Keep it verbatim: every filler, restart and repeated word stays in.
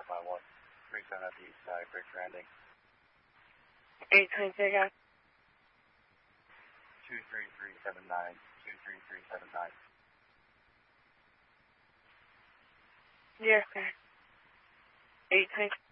five one. three seven at the east side, bridge landing. eight twenty-six, yeah. two three three seven nine, two three three seven nine. Yeah, okay. eight twenty-six.